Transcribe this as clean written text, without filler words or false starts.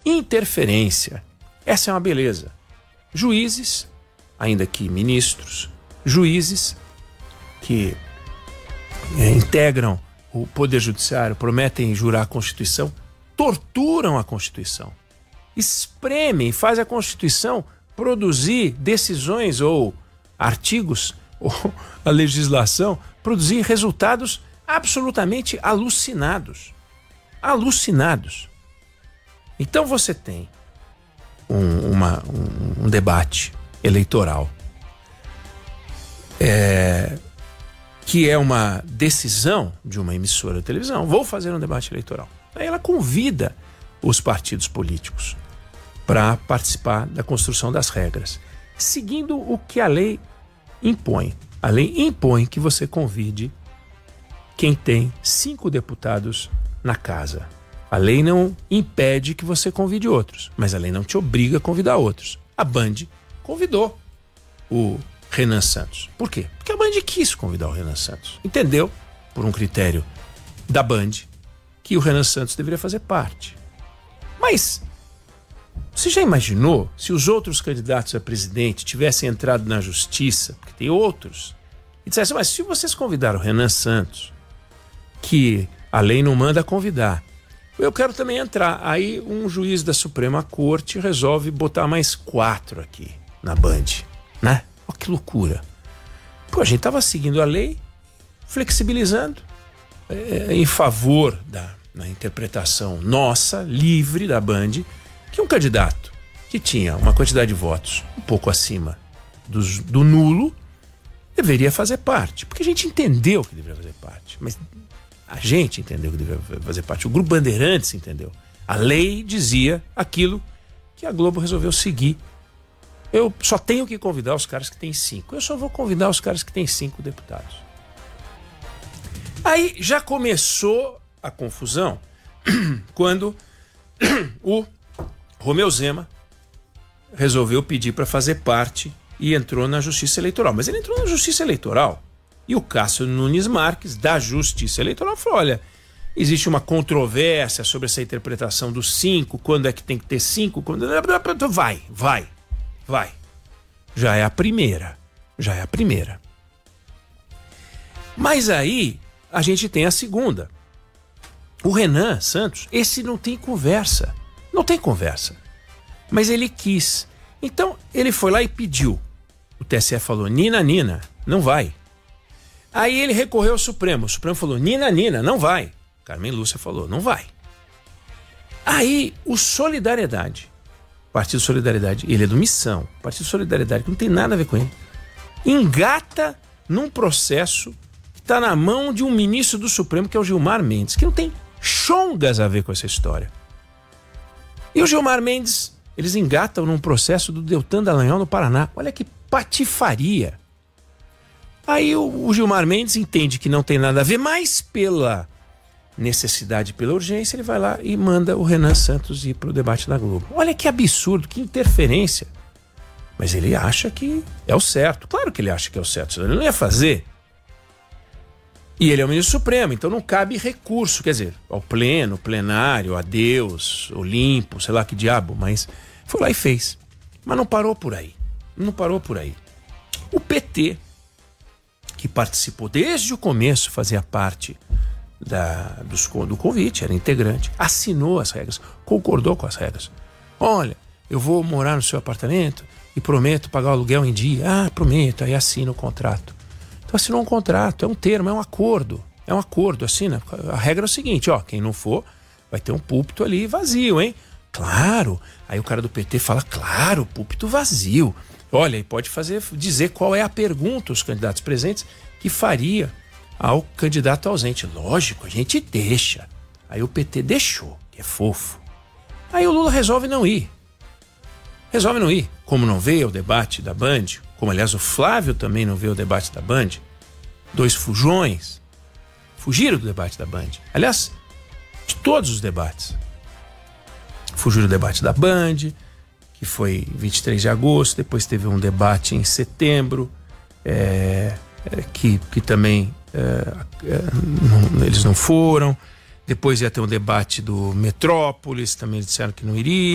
interferência. Essa é uma beleza. Juízes, ainda que ministros, juízes que integram o Poder Judiciário, prometem jurar a Constituição, torturam a Constituição, espremem, fazem a Constituição produzir decisões ou artigos, ou a legislação, produzir resultados absolutamente alucinados. Alucinados. Então você tem um debate eleitoral que é uma decisão de uma emissora de televisão. Vou fazer um debate eleitoral. Aí ela convida os partidos políticos para participar da construção das regras, seguindo o que a lei impõe. A lei impõe que você convide quem tem 5 deputados na casa. A lei não impede que você convide outros, mas a lei não te obriga a convidar outros. A Band convidou o Renan Santos. Por quê? Porque a Band quis convidar o Renan Santos. Entendeu, por um critério da Band, que o Renan Santos deveria fazer parte. Mas você já imaginou se os outros candidatos a presidente tivessem entrado na justiça, porque tem outros, e dissessem, mas se vocês convidaram o Renan Santos, que a lei não manda convidar, eu quero também entrar. Aí um juiz da Suprema Corte resolve botar mais 4 aqui na Band, né? Olha que loucura. Pô, a gente estava seguindo a lei, flexibilizando em favor na interpretação nossa, livre da Band, que um candidato que tinha uma quantidade de votos um pouco acima do nulo deveria fazer parte. Porque a gente entendeu que deveria fazer parte, mas a gente entendeu que deveria fazer parte. O Grupo Bandeirantes entendeu. A lei dizia aquilo que a Globo resolveu seguir. Eu só tenho que convidar os caras que têm 5. Eu só vou convidar os caras que têm 5 deputados. Aí já começou a confusão quando o Romeu Zema resolveu pedir para fazer parte e entrou na Justiça Eleitoral. Mas ele entrou na Justiça Eleitoral e o Cássio Nunes Marques, da Justiça Eleitoral, falou, olha, existe uma controvérsia sobre essa interpretação dos 5, quando é que tem que ter 5, quando... Vai. Já é a primeira. Mas aí a gente tem a segunda. O Renan Santos, esse não tem conversa. Mas ele quis. Então ele foi lá e pediu. O TSE falou, Nina, não vai. Aí ele recorreu ao Supremo. O Supremo falou, Nina, não vai. Carmen Lúcia falou, não vai. Aí o Solidariedade, Partido Solidariedade, ele é do Missão, Partido Solidariedade, que não tem nada a ver com ele, engata num processo que está na mão de um ministro do Supremo, que é o Gilmar Mendes, que não tem chongas a ver com essa história. E o Gilmar Mendes, eles engatam num processo do Deltan Dallagnol no Paraná. Olha que patifaria. Aí o Gilmar Mendes entende que não tem nada a ver, mas pela necessidade, pela urgência, ele vai lá e manda o Renan Santos ir para o debate da Globo. Olha que absurdo, que interferência. Mas ele acha que é o certo. Claro que ele acha que é o certo, senão ele não ia fazer. E ele é o ministro supremo, então não cabe recurso, quer dizer, ao pleno, plenário, a Deus, Olimpo, sei lá que diabo, mas foi lá e fez. Mas não parou por aí. O PT, que participou desde o começo, fazia parte do convite, era integrante, assinou as regras, concordou com as regras. Olha, eu vou morar no seu apartamento e prometo pagar o aluguel em dia. Ah, prometo, aí assina o contrato. Então assinou um contrato, é um termo, é um acordo, assina. A regra é o seguinte, ó, quem não for vai ter um púlpito ali vazio, hein? Claro. Aí o cara do PT fala, claro, púlpito vazio. Olha, e pode dizer qual é a pergunta os candidatos presentes que faria ao candidato ausente. Lógico, a gente deixa. Aí o PT deixou, que é fofo. Aí o Lula resolve não ir. Como não veio ao debate da Band, como aliás o Flávio também não veio ao debate da Band, 2 fujões fugiram do debate da Band. Aliás, de todos os debates. Fugiram do debate da Band, que foi 23 de agosto, depois teve um debate em setembro, que também eles não foram. Depois ia ter um debate do Metrópolis, também eles disseram que não iriam.